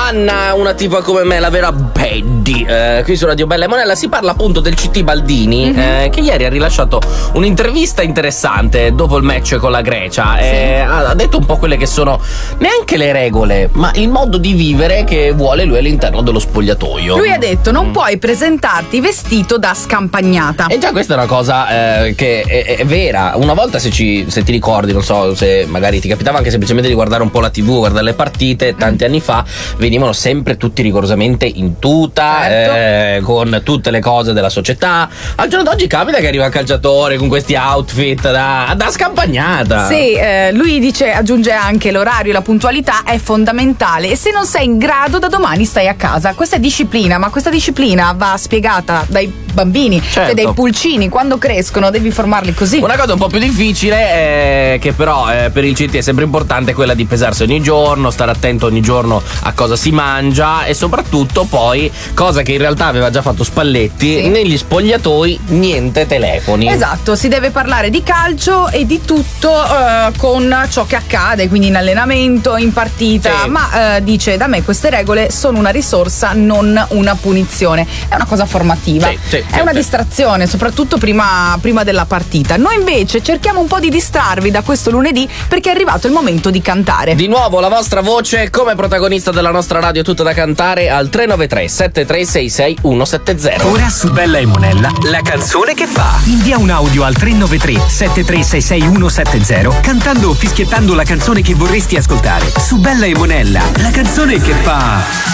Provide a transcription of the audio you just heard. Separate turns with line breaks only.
Anna, una tipa come me, la vera Betty. Qui su Radio Bella e Monella si parla appunto del CT Baldini, che ieri ha rilasciato un'intervista interessante dopo il match con la Grecia. Ha detto un po' quelle che sono neanche le regole, ma il modo di vivere che vuole lui all'interno dello spogliatoio.
Lui ha detto: non puoi presentarti vestito da scampagnata.
E già questa è una cosa che è vera. Una volta, se ti ricordi, non so se magari ti capitava anche semplicemente di guardare un po' la TV, guardare le partite, tanti anni fa venivano sempre tutti rigorosamente in tuta, certo, con tutte le cose della società. Al giorno d'oggi capita che arriva il calciatore con questi outfit da scampagnata.
Sì, lui dice, aggiunge anche: l'orario e la puntualità è fondamentale e se non sei in grado da domani stai a casa. Questa è disciplina, ma questa disciplina va spiegata dai bambini,
certo,
cioè dai pulcini. Quando crescono devi formarli così.
Una cosa un po' più difficile, che però per il CT è sempre importante, è quella di pesarsi ogni giorno, stare attento ogni giorno a cosa si mangia e soprattutto poi, cosa che in realtà aveva già fatto Spalletti, sì, negli spogliatoi niente telefoni.
Esatto, si deve parlare di calcio e di tutto con ciò che accade, quindi in allenamento, in partita, sì, ma dice: da me queste regole sono una risorsa, non una punizione. È una cosa formativa, sì, è una distrazione, soprattutto prima della partita. Noi invece cerchiamo un po' di distrarvi da questo lunedì, perché è arrivato il momento di cantare.
Di nuovo la vostra voce come protagonista della nostra radio tutta da cantare al 393 7366 170.
Ora su Bella e Monella, la canzone che fa. Invia un audio al 393 7366 170 cantando o fischiettando la canzone che vorresti ascoltare. Su Bella e Monella, la canzone che fa